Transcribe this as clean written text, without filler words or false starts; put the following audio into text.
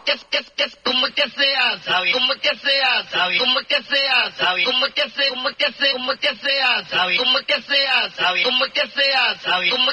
como que se hace, como que se hace, como que se hace, como que se hace, como que se hace, como que se hace, como que se hace, como